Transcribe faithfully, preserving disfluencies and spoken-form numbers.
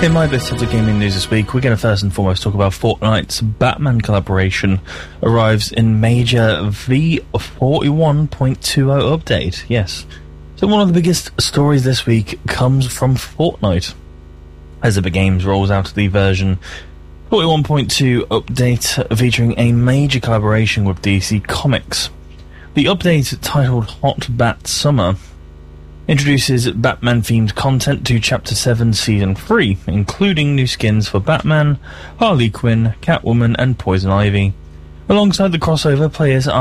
In my bit of the gaming news this week, we're going to first and foremost talk about Fortnite's Batman collaboration arrives in major V forty-one point twenty update. Yes. So one of the biggest stories this week comes from Fortnite, as Epic Games rolls out the version forty-one point two update featuring a major collaboration with D C Comics. The update, titled Hot Bat Summer, introduces Batman-themed content to Chapter seven Season three, including new skins for Batman, Harley Quinn, Catwoman and Poison Ivy. Alongside the crossover, players are